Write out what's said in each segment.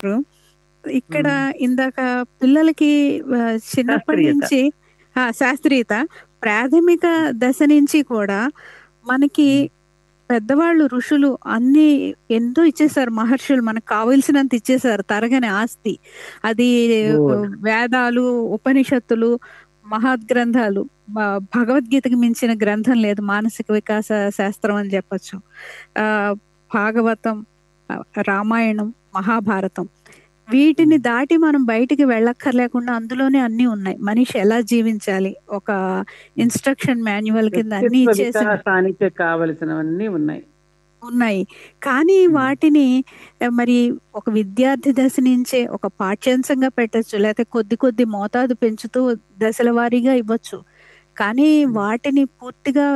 గారు. ఇక్కడ హ్మ్. ఇందాక పిల్లలకి చిన్నప్పటి శాస్త్రీయత. నుంచి శాస్త్రీయత ప్రాథమిక దశ నుంచి కూడా మనకి హ్మ్. పెద్దవాళ్ళు ఋషులు అన్నీ ఎంతో ఇచ్చేసారు. మహర్షులు మనకు కావాల్సినంత ఇచ్చేసారు. తరగని ఆస్తి. అది గుడ్. వేదాలు, ఉపనిషత్తులు, మహద్గ్రంథాలు. భ భగవద్గీతకి మించిన గ్రంథం లేదు. మానసిక వికాస శాస్త్రం అని చెప్పొచ్చు. ఆహ్, భాగవతం, రామాయణం, మహాభారతం. వీటిని హ్మ్. దాటి మనం బయటికి వెళ్ళక్కర్లేకుండా అందులోనే అన్నీ ఉన్నాయి. మనిషి ఎలా జీవించాలి? ఒక హ్మ్. ఇన్‌స్ట్రక్షన్ మాన్యువల్ కింద అన్నీ వ్యక్తిత్వ ఇచ్చేసిన వికాసానికి కావలసినవన్నీ ఉన్నాయి. ఉన్నాయి. కానీ హ్మ్. వాటిని మరి ఒక విద్యార్థి దశ నుంచే ఒక పాఠ్యాంశంగా పెట్టొచ్చు. లేతే కొద్ది కొద్ది మోతాదు పెంచుతూ దశల వారీగా ఇవ్వచ్చు. కానీ హ్మ్. వాటిని పూర్తిగా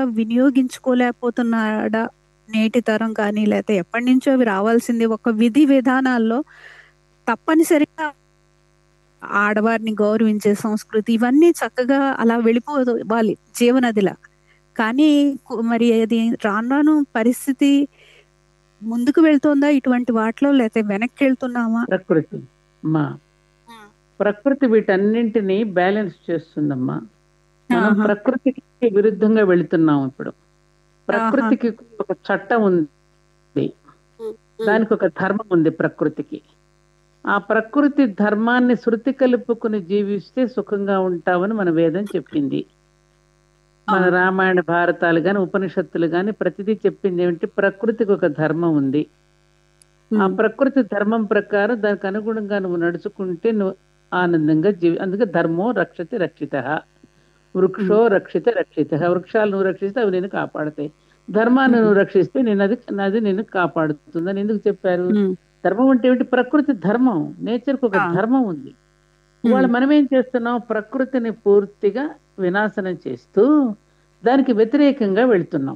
వినియోగించుకోలేకపోతున్నాడా నేటి తరం కానీ, లేతే ఎప్పటినుంచో అవి రావాల్సింది ఒక విధి విధానాల్లో తప్పనిసరిగా ఆడవారిని గౌరవించే సంస్కృతి ఇవన్నీ చక్కగా అలా వెళ్ళిపోవాలి జీవనదిలా. కానీ మరి అది రాను రాను పరిస్థితి ముందుకు వెళ్తోందా ఇటువంటి వాటిలో? లేతే వెనక్కెళ్తున్నామా? ప్రకృతి. అమ్మా! హ్మ్. ప్రకృతి వీటన్నింటిని బ్యాలెన్స్ చేస్తుందమ్మా. మనం ఆహా! ప్రకృతికి విరుద్ధంగా వెళుతున్నాం ఇప్పుడు. ఆహా! ప్రకృతికి ఒక చట్టం ఉంది. హ్మ్. హ్మ్. దానికి ఒక ధర్మం ఉంది ప్రకృతికి. ఆ ప్రకృతి ధర్మాన్ని శృతి కలుపుకొని జీవిస్తే సుఖంగా ఉంటామని మన వేదం చెప్పింది. మన అవును. రామాయణ భారతాలు గాని, ఉపనిషత్తులు గాని ప్రతిదీ చెప్పింది ఏమిటి? ప్రకృతికి ఒక ధర్మం ఉంది. ఆ హ్మ్. ప్రకృతి ధర్మం ప్రకారం దానికి అనుగుణంగా నువ్వు నడుచుకుంటే నువ్వు ఆనందంగా అందుకే ధర్మో రక్షతి రక్షితః. హ్మ్. వృక్షో రక్షిత రక్షితః. వృక్షాలు నువ్వు రక్షిస్తే అవి నిన్ను కాపాడతాయి. ధర్మాన్ని హ్మ్. నువ్వు రక్షిస్తే అది నిన్ను కాపాడుతుందని ఎందుకు చెప్పారు? హ్మ్. ధర్మం అంటే ఏమిటి? ప్రకృతి ధర్మం. నేచర్‌కి ఒక ఆ! ధర్మం ఉంది. ఇవాళ హ్మ్. మనమేం చేస్తున్నాం? ప్రకృతిని పూర్తిగా వినాశనం చేస్తూ దానికి వ్యతిరేకంగా వెళ్తున్నాం.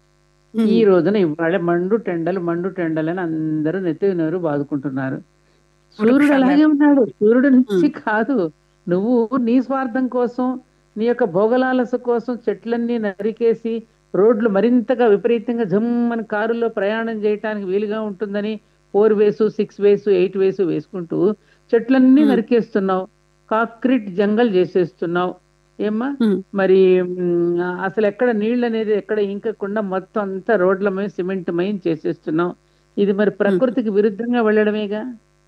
ఈ హ్మ్. రోజున ఇవాళ మండు టెండలని అందరూ నెత్తి నోరు బాదుకుంటున్నారు. సూర్యుడు వృక్షాలు అలాగే ఉన్నాడు. సూర్యుడి నుంచి హ్మ్. కాదు. నువ్వు నీ స్వార్థం కోసం, నీ యొక్క భోగలాలస కోసం చెట్లన్నీ నరికేసి, రోడ్లు మరింతగా విపరీతంగా జమ్మని కారులో ప్రయాణం చేయటానికి వీలుగా ఉంటుందని 4 వేసు, 6 వేసు, 8 వేసు వేసుకుంటూ చెట్లన్నీ హ్మ్. నరికేస్తున్నావు. Concrete jungle చేసేస్తున్నావు. ఏమ్మా? హ్మ్. మరి అసలెక్కడ నీళ్ళనేది ఎక్కడ ఇంకకుండా మొత్తం అంతా రోడ్లమయం, సిమెంట్‌మయం చేసేస్తున్నావు. ఇది మరి హ్మ్. ప్రకృతికి విరుద్ధంగా వెళ్ళడమేగా!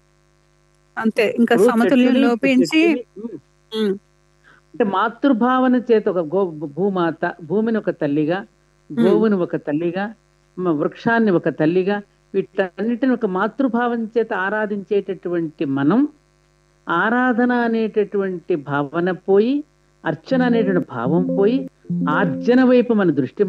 అంతే. ఇంకా ఇప్పుడు సమతుల్యం చెట్లని లోపించి చెట్లని హ్మ్. హ్మ్. అంటే మాతృభావన చేత ఒక భూమాత, భూమిని ఒక తల్లిగా, హ్మ్. గోవుని ఒక తల్లిగా, వృక్షాన్ని ఒక తల్లిగా, వీటన్నిటిని ఒక మాతృభావం చేత ఆరాధించేటటువంటి మనం, ఆరాధన అనేటటువంటి భావన పోయి, అర్చన అనేటువంటి భావం పోయి, ఆర్జన వైపు మన దృష్టి